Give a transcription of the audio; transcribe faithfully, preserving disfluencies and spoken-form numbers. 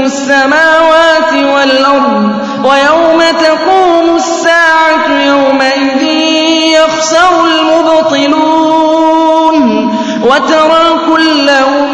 السماوات والأرض ويوم تقوم الساعة يومئذ يخسر المبطلون وترى كل